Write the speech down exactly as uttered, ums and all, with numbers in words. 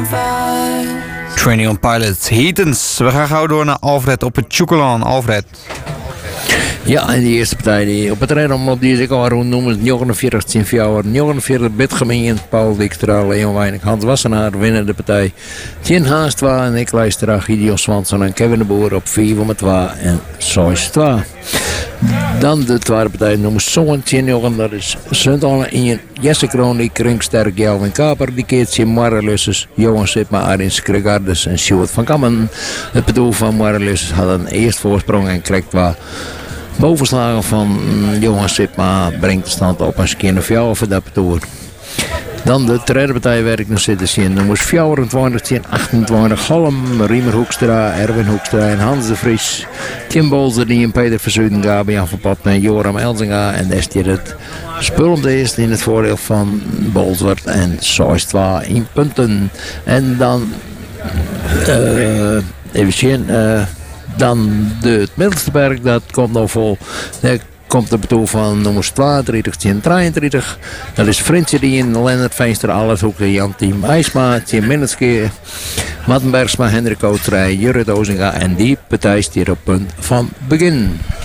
Training on Pilots, Heatons. We gaan gauw door naar Alfred op het Tjoekelaan. Alfred. Ja, en die eerste partij die op het rijden op die ik al noemen, negenenveertig tien vier, negenenveertig Bitgemeen, Paul Dijkstra, Leon Weinig, Hans Wassenaar winnen de partij. Tien Haastwa en ik luister Gideon Swanson en Kevin de Boer op vier komma twee en zes twee. Dan de tweede partij nummer zeventien jongen, dat is Sint-Anne in Jesse Kroon, Kringsterk, Jelvin Kaper, die keertje Marrelusses, Johan Sipma, Arins Kregardes en Sjoerd van Kammen. Het bedoel van Marrelusses had een eerst voorsprong en kreeg wat bovenslagen van Johan Sipma brengt de stand op een keer of jou voor dat toer. Dan de derde partij werkt nog zitten in nummers vierentwintig, tien achtentwintig, Holm, Riemer Hoekstra, Erwin Hoekstra en Hans de Vries. Tim Bolzer die en Peter Verzuiden, Gabian van Pop en Joram Elzinga. En daar staat het spulende eerst in het voordeel van Bolzer en zes twee in punten. En dan uh, even zien, uh, dan de, het middelste berg, dat komt nog vol. Daar komt de betoel van nummers tweeëndertig, tien drieëndertig. Dat is Frintje die in Lennart Veenster, Alleshoek, Jan Team IJsma, Tim Minneske, Mattenbergsma, Hendrik Oosterij, Jurrit Ozinga en die partij stier op punt van begin.